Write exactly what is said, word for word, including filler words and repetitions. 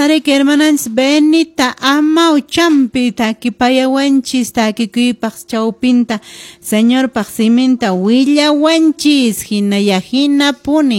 Ariki hermanas Benita ama uchampi takipayawanchis takikuypaq chawpinta Señor paqsiminta willawanchis hinalla hina puni